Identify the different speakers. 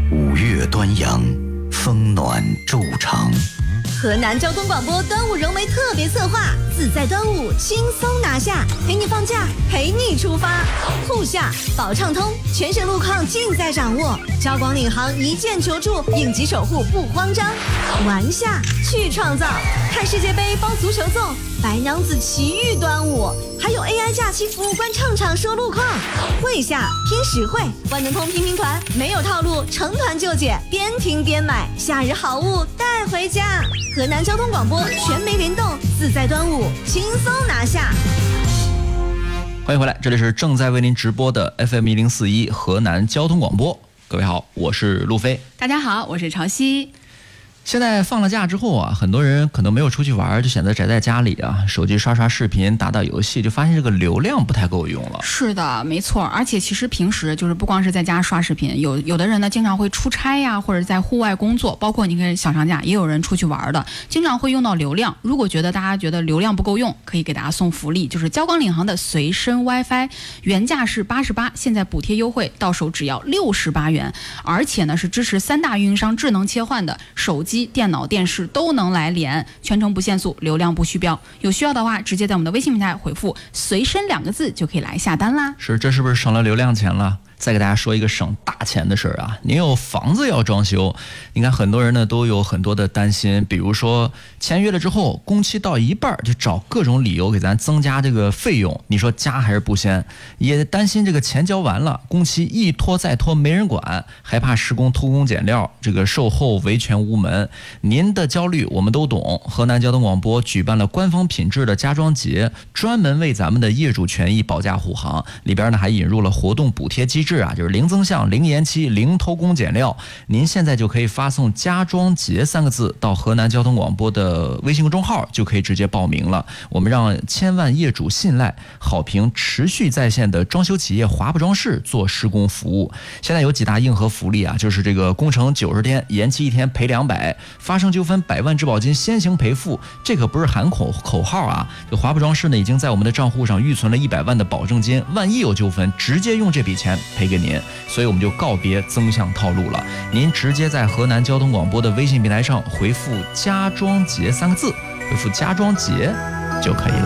Speaker 1: 五月端阳，风暖昼长。
Speaker 2: 河南交通广播端午融媒特别策划，自在端午轻松拿下，陪你放假，陪你出发。沪下保畅通，全省路况尽在掌握。交广领航一键求助，应急守护不慌张。玩下去创造，看世界杯包足球粽，白娘子奇遇端午，还有 AI 假期服务官唱场说路况。会下偏实惠，万能通拼拼团，没有套路，成团就解，边听边买，夏日好物带回家。河南交通广播全媒联动，自在端午轻松拿下。
Speaker 3: 欢迎回来，这里是正在为您直播的 FM1041 河南交通广播。各位好，我是路飞。
Speaker 4: 大家好，我是潮汐。
Speaker 3: 现在放了假之后啊，很多人可能没有出去玩，就选择宅在家里啊，手机刷刷视频，打打游戏，就发现这个流量不太够用了。
Speaker 4: 是的，没错。而且其实平时就是不光是在家刷视频，有的人呢经常会出差呀，或者在户外工作，包括你看小长假也有人出去玩的，经常会用到流量。如果大家觉得流量不够用，可以给大家送福利，就是交广领航的随身 WiFi， 原价是88，现在补贴优惠，到手只要68元，而且呢是支持3大运营商智能切换的，手机、电脑、电视都能来连，全程不限速，流量不虚标。有需要的话，直接在我们的微信平台回复“随身”2个字就可以来下单啦。
Speaker 3: 是，这是不是省了流量钱了？再给大家说一个省大钱的事儿啊！您有房子要装修，你看很多人呢都有很多的担心，比如说签约了之后，工期到一半就找各种理由给咱增加这个费用，你说加还是不先？也担心这个钱交完了，工期一拖再拖没人管，害怕施工偷工减料，这个售后维权无门。您的焦虑我们都懂，河南交通广播举办了官方品质的家装节，专门为咱们的业主权益保驾护航，里边呢还引入了活动补贴机制啊，就是零增项、零延期、零偷工减料。您现在就可以发送家装节3个字到河南交通广播的微信公众号，就可以直接报名了。我们让千万业主信赖，好评持续在线的装修企业华不装饰做施工服务。现在有几大硬核福利啊，就是这个工程90天延期1天赔200，发生纠纷100万质保金先行赔付。这可不是喊口号啊，就华不装饰呢已经在我们的账户上预存了100万的保证金，万一有纠纷，直接用这笔钱赔给您。所以我们就告别增项套路了，您直接在河南交通广播的微信平台上回复家装节3个字，回复家装节就可以了。